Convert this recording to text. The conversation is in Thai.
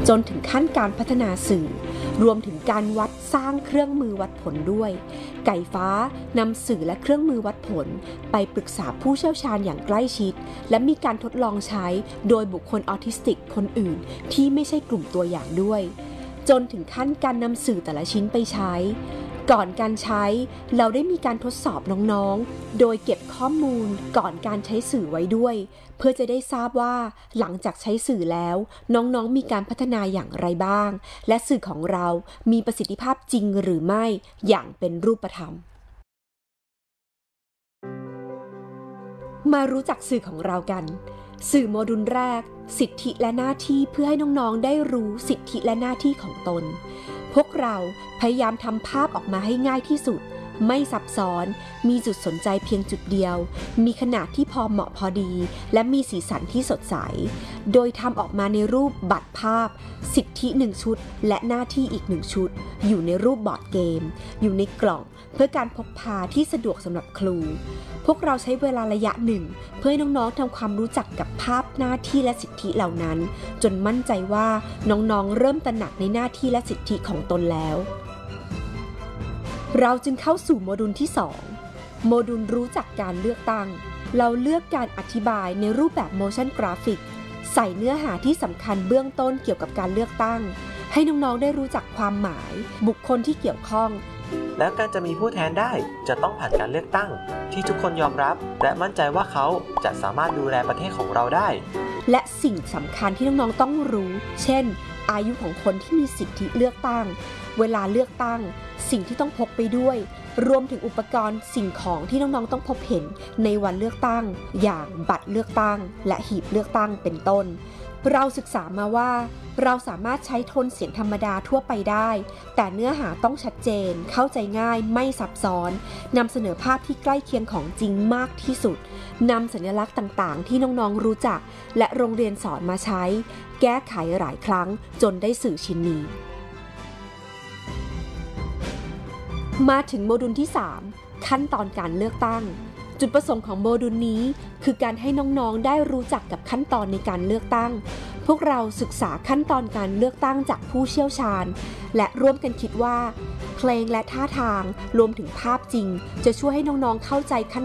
จนถึงขั้นการพัฒนาสื่อรวมถึงการวัดสร้างเครื่องมือวัดผลด้วยไก่ฟ้านำสื่อและเครื่องมือวัดผลไปปรึกษาผู้เชี่ยวชาญอย่างใกล้ชิดและมีการทดลองใช้โดยบุคคลออทิสติกคนอื่นที่ไม่ใช่กลุ่มตัวอย่างด้วยจนถึงขั้นการนำสื่อแต่ละชิ้นไปใช้ก่อนการใช้เราได้มีการทดสอบน้องๆโดยเก็บข้อมูลก่อนการใช้สื่อไว้ด้วยเพื่อจะได้ทราบว่าหลังจากใช้สื่อแล้วน้องๆมีการพัฒนาอย่างไรบ้างและสื่อของเรามีประสิทธิภาพจริงหรือไม่อย่างเป็นรูปธรรมมารู้จักสื่อของเรากันสื่อโมดูลแรกสิทธิและหน้าที่เพื่อให้น้องๆได้รู้สิทธิและหน้าที่ของตนพวกเราพยายามทำภาพออกมาให้ง่ายที่สุดไม่ซับซ้อนมีจุดสนใจเพียงจุดเดียวมีขนาดที่พอเหมาะพอดีและมีสีสันที่สดใสโดยทำออกมาในรูปบัตรภาพสิทธิ1ชุดและหน้าที่อีก1ชุดอยู่ในรูปบอร์ดเกมอยู่ในกล่องเพื่อการพกพาที่สะดวกสำหรับครูพวกเราใช้เวลาระยะหนึ่งเพื่อให้น้องๆทำความรู้จักกับภาพหน้าที่และสิทธิเหล่านั้นจนมั่นใจว่าน้องๆเริ่มตระหนักในหน้าที่และสิทธิของตนแล้วเราจึงเข้าสู่โมดูลที่2โมดูลรู้จักการเลือกตั้งเราเลือกการอธิบายในรูปแบบ motion graphic ใส่เนื้อหาที่สำคัญเบื้องต้นเกี่ยวกับการเลือกตั้งให้น้องๆได้รู้จักความหมายบุคคลที่เกี่ยวข้องแล้วการจะมีผู้แทนได้จะต้องผ่านการเลือกตั้งที่ทุกคนยอมรับและมั่นใจว่าเขาจะสามารถดูแลประเทศของเราได้และสิ่งสำคัญที่น้องๆต้องรู้เช่นอายุของคนที่มีสิทธิเลือกตั้งเวลาเลือกตั้งสิ่งที่ต้องพกไปด้วยรวมถึงอุปกรณ์สิ่งของที่น้องๆต้องพบเห็นในวันเลือกตั้งอย่างบัตรเลือกตั้งและหีบเลือกตั้งเป็นต้นเราศึกษามาว่าเราสามารถใช้โทนเสียงธรรมดาทั่วไปได้แต่เนื้อหาต้องชัดเจนเข้าใจง่ายไม่ซับซ้อนนำเสนอภาพที่ใกล้เคียงของจริงมากที่สุดนำสัญลักษณ์ต่างๆที่น้องๆรู้จักและโรงเรียนสอนมาใช้แก้ไขหลายครั้งจนได้สื่อชิ้นนี้มาถึงโมดูลที่3ขั้นตอนการเลือกตั้งจุดประสงค์ของโมดูลนี้คือการให้น้องๆได้รู้จักกับขั้นตอนในการเลือกตั้งพวกเราศึกษาขั้นตอนการเลือกตั้งจากผู้เชี่ยวชาญและร่วมกันคิดว่าเพลงและท่าทางรวมถึงภาพจริงจะช่วยให้น้องๆเข้าใจขั้น